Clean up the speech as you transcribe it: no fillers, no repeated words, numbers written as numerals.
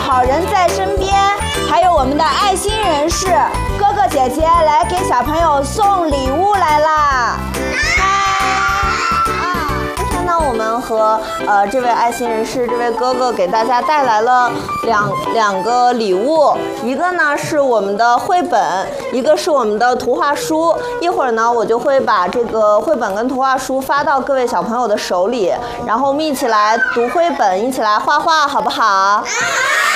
好人在身边，还有我们的爱心人士哥哥姐姐来给小朋友送礼物来啦！今天呢，我们和这位爱心人士这位哥哥给大家带来了两个礼物，一个呢是我们的绘本，一个是我们的图画书。一会儿呢，我就会把这个绘本跟图画书发到各位小朋友的手里，然后我们一起来读绘本，一起来画画，好不好？